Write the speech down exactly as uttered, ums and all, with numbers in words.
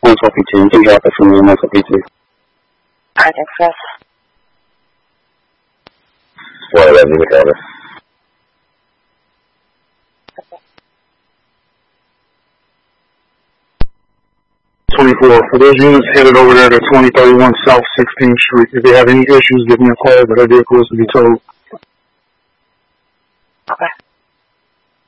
Mental P T. You can drop it from the Mental P T. I think so. Well, that's the cover. twenty-four. For those units headed over there to twenty thirty-one South sixteenth Street, if they have any issues, give me a call, but their vehicle is to be towed. Okay.